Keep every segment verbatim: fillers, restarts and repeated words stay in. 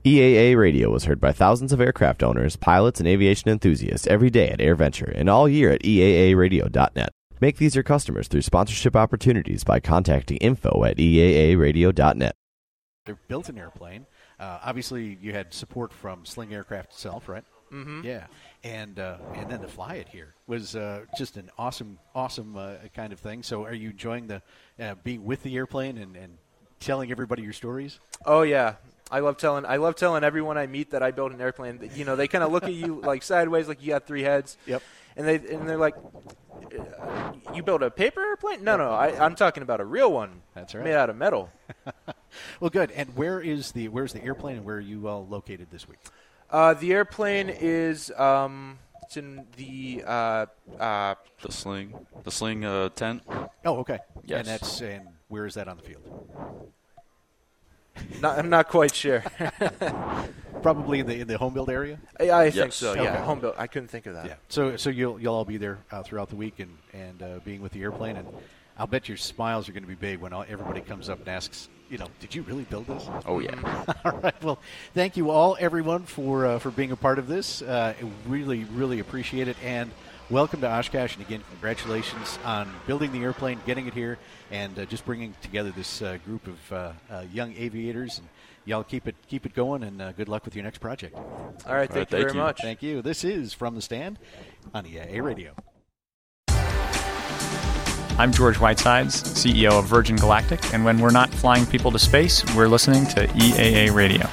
E A A Radio was heard by thousands of aircraft owners, pilots, and aviation enthusiasts every day at AirVenture and all year at E A A radio dot net. Make these your customers through sponsorship opportunities by contacting info at E A A radio dot net. They built an airplane. Uh, obviously, you had support from Sling Aircraft itself, right? Mm-hmm. Yeah, and uh, and then to fly it here was uh, just an awesome, awesome uh, kind of thing. So, are you enjoying the uh, being with the airplane and, and telling everybody your stories? Oh yeah, I love telling. I love telling everyone I meet that I built an airplane. You know, they kind of look at you like sideways, like you got three heads. Yep. And they and they're like, "You built a paper airplane? No, no, I, I'm talking about a real one. That's right. Made out of metal." Well, good. And where is the where's the airplane, and where are you all located this week? Uh, the airplane is um, it's in the uh, uh, the sling, the sling uh, tent. Oh, okay. Yes. And that's and where is that on the field? Not, I'm not quite sure. Probably in the in the home build area. I, I yes. think so. Yeah, Okay. home built. I couldn't think of that. Yeah. So so you'll you'll all be there uh, throughout the week and and uh, being with the airplane, and I'll bet your smiles are going to be big when all, everybody comes up and asks, you know, did you really build this? Oh yeah. All right. Well, thank you all, everyone, for uh, for being a part of this. Uh, really, really appreciate it. And welcome to Oshkosh. And again, congratulations on building the airplane, getting it here, and uh, just bringing together this uh, group of uh, uh, young aviators. And y'all keep it keep it going, and uh, good luck with your next project. All right. Thank All right, you thank very you. much. Thank you. This is From the Stand on E A A Radio. I'm George Whitesides, C E O of Virgin Galactic, and when we're not flying people to space, we're listening to E A A Radio.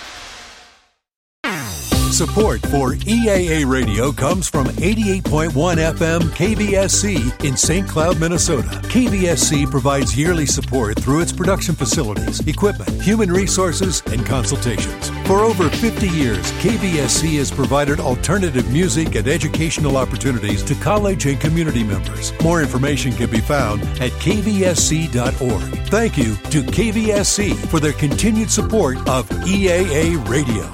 Support for E A A Radio comes from eighty-eight point one F M K V S C in Saint Cloud, Minnesota. K V S C provides yearly support through its production facilities, equipment, human resources, and consultations. For over fifty years, K V S C has provided alternative music and educational opportunities to college and community members. More information can be found at K V S C dot org. Thank you to K V S C for their continued support of E A A Radio.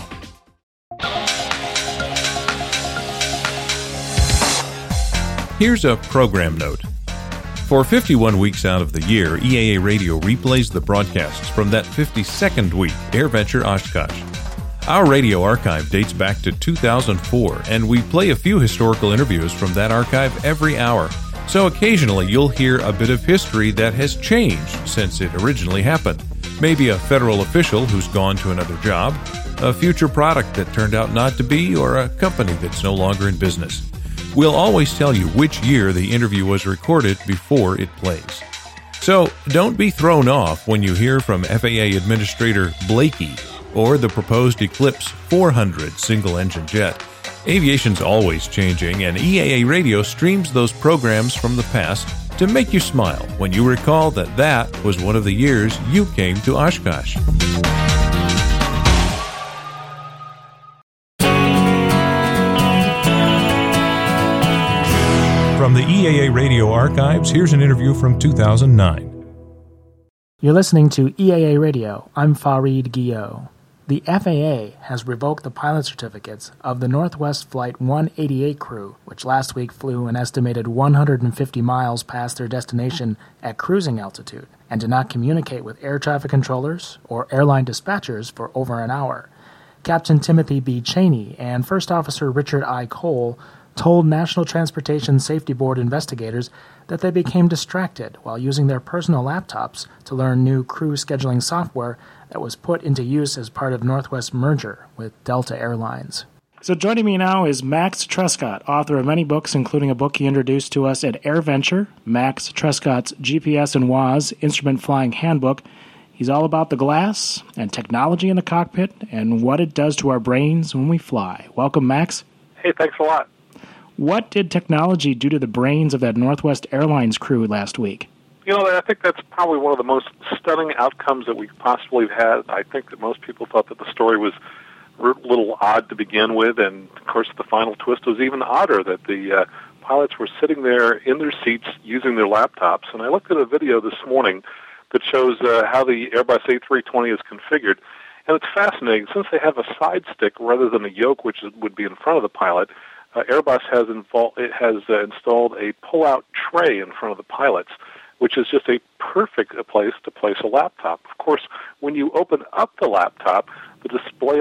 Here's a program note. For fifty-one weeks out of the year, E A A Radio replays the broadcasts from that fifty-second week, AirVenture Oshkosh. Our radio archive dates back to two thousand four, and we play a few historical interviews from that archive every hour. So occasionally you'll hear a bit of history that has changed since it originally happened. Maybe a federal official who's gone to another job, a future product that turned out not to be, or a company that's no longer in business. We'll always tell you which year the interview was recorded before it plays. So don't be thrown off when you hear from F A A Administrator Blakey or the proposed Eclipse four hundred single-engine jet. Aviation's always changing, and E A A Radio streams those programs from the past to make you smile when you recall that that was one of the years you came to Oshkosh. From the E A A Radio archives, here's an interview from two thousand nine. You're listening to E A A Radio. I'm Fareed Guillot. The F A A has revoked the pilot certificates of the Northwest Flight one eighty-eight crew, which last week flew an estimated one hundred fifty miles past their destination at cruising altitude and did not communicate with air traffic controllers or airline dispatchers for over an hour. Captain Timothy B. Cheney and First Officer Richard I. Cole told National Transportation Safety Board investigators that they became distracted while using their personal laptops to learn new crew scheduling software that was put into use as part of Northwest's merger with Delta Airlines. So joining me now is Max Trescott, author of many books, including a book he introduced to us at AirVenture, Max Trescott's G P S and W A S Instrument Flying Handbook. He's all about the glass and technology in the cockpit and what it does to our brains when we fly. Welcome, Max. Hey, thanks a lot. What did technology do to the brains of that Northwest Airlines crew last week? You know, I think that's probably one of the most stunning outcomes that we possibly had. I think that most people thought that the story was a little odd to begin with, and, of course, the final twist was even odder, that the uh, pilots were sitting there in their seats using their laptops. And I looked at a video this morning that shows uh, how the Airbus A three twenty is configured, and it's fascinating. Since they have a side stick rather than a yoke, which is, would be in front of the pilot, Uh, Airbus has, invol- it has uh, installed a pull-out tray in front of the pilots, which is just a perfect place to place a laptop. Of course, when you open up the laptop, the display